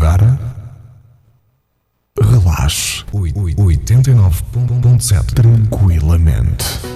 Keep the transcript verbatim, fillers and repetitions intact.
agora relaxe oitenta e nove ponto sete tranquilamente.